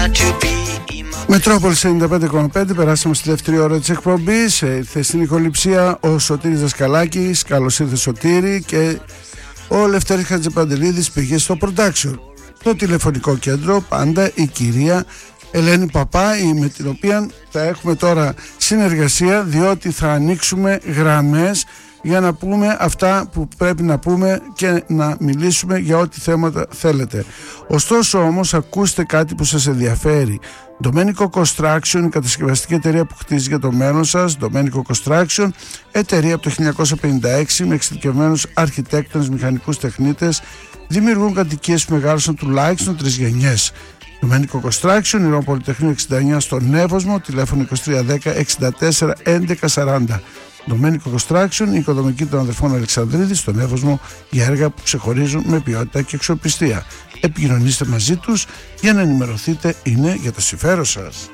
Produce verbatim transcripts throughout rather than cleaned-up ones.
Μετρόπολης ενενήντα πέντε κόμμα πέντε, περάσαμε στη δεύτερη ώρα της εκπομπής. Ήρθε στην ηχοληψία ο Σωτήρης Δασκαλάκης. Καλώς ήρθε Σωτήρη. Και ο Λευτέρης Χατζηπαντελίδης πήγε στο production. Το τηλεφωνικό κέντρο πάντα η κυρία Ελένη Παπά, με την οποία θα έχουμε τώρα συνεργασία, διότι θα ανοίξουμε γραμμές για να πούμε αυτά που πρέπει να πούμε και να μιλήσουμε για ό,τι θέματα θέλετε. Ωστόσο όμως ακούστε κάτι που σας ενδιαφέρει. Domenico Construction, η κατασκευαστική εταιρεία που χτίζει για το μέλλον σας. Domenico Construction, εταιρεία από το χίλια εννιακόσια πενήντα έξι με εξειδικευμένους αρχιτέκτονες, μηχανικούς τεχνίτες, δημιουργούν κατοικίες που μεγάλωσαν τουλάχιστον τρεις γενιές. Domenico Construction, Ηρώ Πολυτεχνείο εξήντα εννιά στον Εύωσμο, τηλέφωνο είκοσι τρία δέκα εξήντα τέσσερα έντεκα σαράντα. Domenico Construction, η οικοδομική των αδερφών Αλεξανδρίδη στον Εύωσμο για έργα που ξεχωρίζουν με ποιότητα και αξιοπιστία. Επικοινωνήστε μαζί τους για να ενημερωθείτε, είναι για το συμφέρον σας.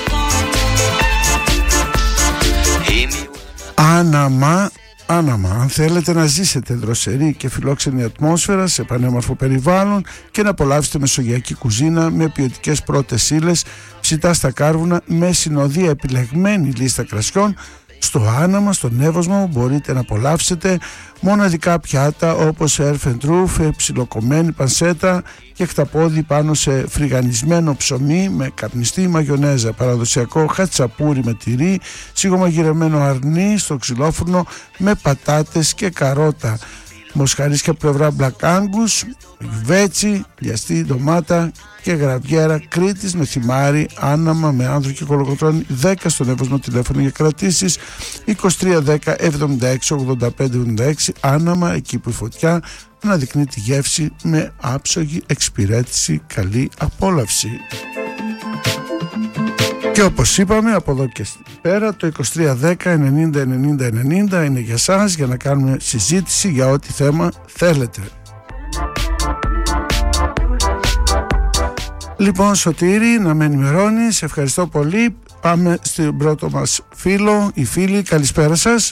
Άναμα, άναμα, αν θέλετε να ζήσετε δροσερή και φιλόξενη ατμόσφαιρα σε πανέμορφο περιβάλλον και να απολαύσετε μεσογειακή κουζίνα με ποιοτικές πρώτες ύλες, ψητά στα κάρβουνα με συνοδεία επιλεγμένη λίστα κρασιών, στο Άναμα, στον Εύωσμο μπορείτε να απολαύσετε μοναδικά πιάτα όπως surf and roof, ψιλοκομμένη πανσέτα και χταπόδι πάνω σε φρυγανισμένο ψωμί με καπνιστή μαγιονέζα, παραδοσιακό χατσαπούρι με τυρί, σιγομαγειρεμένο αρνί στο ξυλόφουρνο με πατάτες και καρότα, μοσχαρίσκια πλευρά Black Angus, βέτσι, λιαστή ντομάτα και γραβιέρα Κρήτης με θυμάρι, Άναμα με άνδρο και κολοκοτρώνη. Δέκα στον Εύωσμο, τηλέφωνο για κρατήσεις είκοσι τρία δέκα εβδομήντα έξι ογδόντα πέντε εβδομήντα έξι. Άναμα, εκεί που η φωτιά αναδεικνύει τη γεύση με άψογη εξυπηρέτηση. Καλή απόλαυση. Και όπως είπαμε, από εδώ και πέρα το είκοσι τρία δέκα ενενήντα ενενήντα ενενήντα είναι για σας, για να κάνουμε συζήτηση για ό,τι θέμα θέλετε. Λοιπόν, Σωτήρη, να με ενημερώνεις, ευχαριστώ πολύ. Πάμε στον πρώτο μας φίλο, η φίλη. Καλησπέρα σας.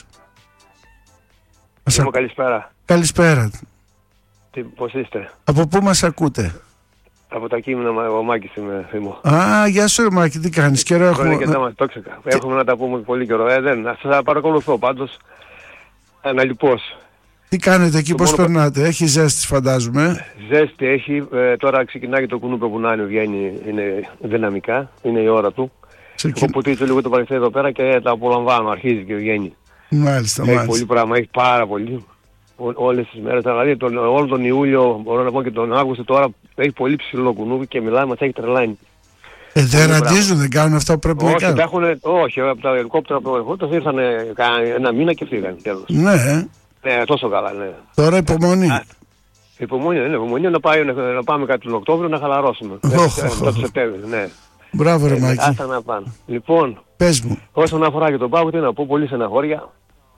Είμαι, καλησπέρα. Καλησπέρα. Τι, πώς είστε? Από πού μας ακούτε? Από τα Κείμενα, ο Μάκης είμαι, Θήμο. Α, γεια σου ρε Μάκη, τι κάνεις? Καιρό έχουμε... Και τα μας, το ξεκα. Έχουμε να τα πούμε πολύ καιρό. Ε, δεν, σας παρακολουθώ πάντως. Αναλυπώς. Τι κάνετε εκεί, πώς μόνο... περνάτε? Έχει ζέστη φαντάζομαι. Ζέστη έχει, ε, τώρα ξεκινάει το κουνούπι που να είναι, βγαίνει, είναι δυναμικά, είναι η ώρα του. Ξεκιν... Έχω ποτίσει λίγο το παρελθόν εδώ πέρα και τα απολαμβάνω, αρχίζει και βγαίνει. Μάλιστα, έχει μάλιστα. πολύ πράγμα, έχει πάρα πολύ. Ό, όλες τις μέρες, δηλαδή τον, όλο τον Ιούλιο, μπορώ να πω και τον Αύγουστο τώρα, έχει πολύ ψηλό κουνούπι και μιλάμε, μας έχει τρελάνει. Ε, δεν ραντίζουν, δεν κάνουν αυτά που πρέπει όχι, να κάνουν. Έχουν, όχι, από τα ελικόπτερα από το ελικόπτερο ήρθαν ένα μήνα και φύγανε τέλος. Ναι. Ναι, τόσο καλά, ναι. Τώρα υπομονή. Α, υπομονή, ναι, υπομονή να, πάει, να, να πάμε κάτι τον Οκτώβριο να χαλαρώσουμε. Oh, oh, το Σεπτέμβριο, ναι. Μπράβο ρε Μάκη. Άστα να πάνε. Λοιπόν, πες μου. Όσον αφορά και τον Πάγο, τι να πω, πολύ στεναχώρια.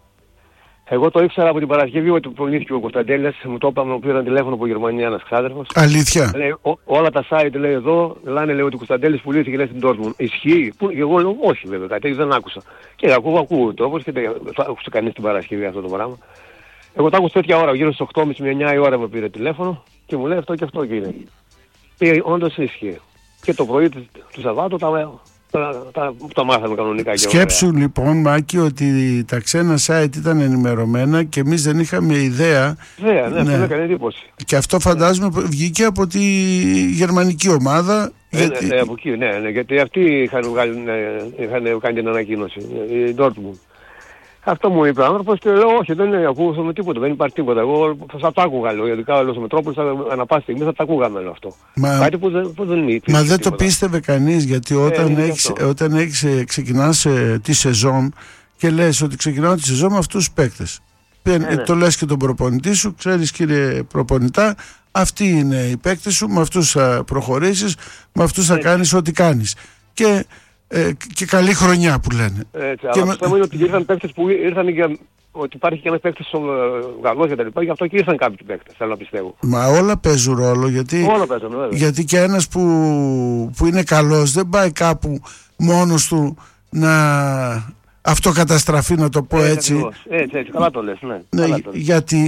Εγώ το ήξερα από την Παρασκευή ότι πονήθηκε ο Κωνσταντέλιας, μου το είπαμε, μου πήραν τηλέφωνο από Γερμανία ένας ξάδερφος. Αλήθεια? Λέει, ό, όλα τα site λέει εδώ, λένε λέει ότι ο Κωνσταντέλης πουλήθηκε λέει στην Dortmund. Ισχύει? Που, και εγώ λέω όχι βέβαια, κάτι δεν άκουσα. Και ακούω, ακούω τρόπος και δεν άκουσε κανείς την Παρασκευή αυτό το πράγμα. Εγώ το άκουσα τέτοια ώρα, γύρω στις οκτώ και μισή με εννιά η ώρα με πήρε τηλέφωνο και μου λέει αυτό και αυτό κύριε. Και όντως ίσχυε. Και το πρωί του, του Σαββάτου τα, τα, τα, τα μάθαμε κανονικά. Σκέψου και λοιπόν Μάκη ότι τα ξένα site ήταν ενημερωμένα και εμείς δεν είχαμε ιδέα. Ιδέα, ναι, ναι, αυτό έκανε εντύπωση. Και αυτό φαντάζομαι βγήκε από τη γερμανική ομάδα. Ε, γιατί... Ναι, ναι, από εκεί, ναι, ναι, γιατί αυτοί είχαν, ναι, είχαν κάνει την ανακοίνωση, η Dortmund. Αυτό μου είπε ο άνθρωπος και λέω όχι, δεν είναι, ακούσαμε τίποτα, δεν υπάρχει τίποτα. Εγώ θα τα άκουγα, λέω, γιατί ο Μετρόπολης ανά πάση στιγμή θα τα ακούγαμε λέω, αυτό. Μα... Κάτι που δεν, που δεν υπήρχε. Μα δεν το πίστευε κανείς, γιατί όταν ε, έχεις, όταν έχεις, ξεκινάς ε, τη σεζόν και λες ότι ξεκινάω τη σεζόν με αυτούς τους παίκτες. Ε, ναι. Το λες και τον προπονητή σου, ξέρεις κύριε προπονητά, αυτοί είναι οι παίκτες σου, με αυτούς θα προχωρήσεις, με αυτούς θα κάνεις ό,τι κάνεις. Και Ε, και καλή χρονιά που λένε. Έτσι, και αλλά με... το θέμα είναι ότι ήρθαν παίκτες που ήρθαν για... ότι υπάρχει και ένας παίκτης Γαλλός και τα λοιπά, γι' αυτό και ήρθαν κάποιοι παίκτες, θέλω να πιστεύω. Μα όλα παίζουν ρόλο, γιατί, όλα παίζουν, βέβαια. Γιατί και ένας που, που είναι καλός δεν πάει κάπου μόνος του να αυτοκαταστραφεί, να το πω έτσι. Έτσι, έτσι, έτσι, καλά το λες, ναι. ναι καλά το λες. Γιατί έτσι.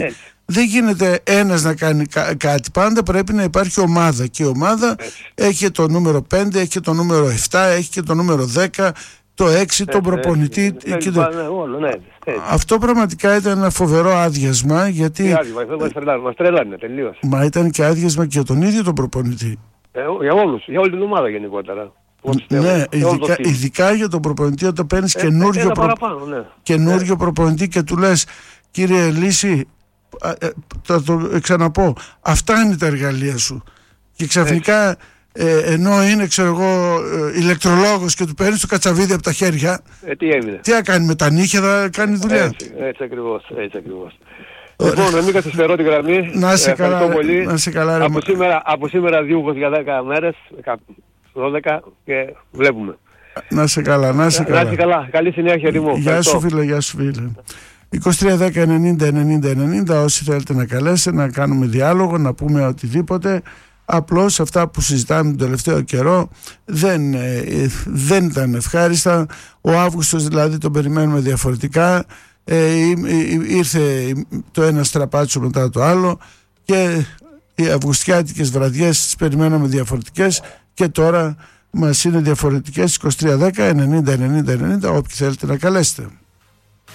δεν γίνεται ένας να κάνει κα, κάτι. Πάντα πρέπει να υπάρχει ομάδα. Και η ομάδα έτσι. Έχει το νούμερο πέντε, έχει το νούμερο επτά, έχει και το νούμερο δέκα, το έξι, έτσι, τον προπονητή. Έτσι, έτσι, και το... ναι, όλο, ναι, αυτό πραγματικά ήταν ένα φοβερό άδειασμα. Γιατί. Τι άδειασμα, μας τρελάνε τελείως. Μα ήταν και άδειασμα και για τον ίδιο τον προπονητή. Ε, για όλους, για όλη την ομάδα γενικότερα. Ναι, ειδικά, ειδικά για τον προπονητή, όταν παίρνεις ε, καινούριο, προ... παραπάνω, ναι. καινούριο ναι. προπονητή και του λες, κύριε Λύση, θα το ξαναπώ, αυτά είναι τα εργαλεία σου. Και ξαφνικά ε, ενώ είναι, ξέρω εγώ, ηλεκτρολόγος και του παίρνεις το κατσαβίδι από τα χέρια, ε, τι έμεινε. Τι θα κάνει με τα νύχια, θα κάνει δουλειά. Έτσι, έτσι ακριβώς, έτσι ακριβώς. Λοιπόν, να μην καθυστερώ την γραμμή. Να σε καλά, πολύ. Να σε καλά, από, σήμερα, από σήμερα δίουχος για δέκα μέρες, δώδεκα και βλέπουμε. Να σε καλά, να σε καλά. Να σε καλά. Καλή συνέχεια, Τιμό. Γεια σου φίλε, γεια σου φίλε. είκοσι τρία δέκα ενενήντα ενενήντα ενενήντα, όσοι θέλετε να καλέσετε, να κάνουμε διάλογο, να πούμε οτιδήποτε. Απλώς αυτά που συζητάμε τον τελευταίο καιρό δεν, ε, δεν ήταν ευχάριστα. Ο Αύγουστος δηλαδή τον περιμένουμε διαφορετικά. Ε, ήρθε το ένα στραπάτσο μετά το άλλο και οι αυγουστιάτικες βραδιές τις περιμέναμε διαφορετικές και τώρα μας είναι διαφορετικές. Είκοσι τρία δέκα ενενήντα ενενήντα ενενήντα, όποιοι θέλετε να καλέσετε.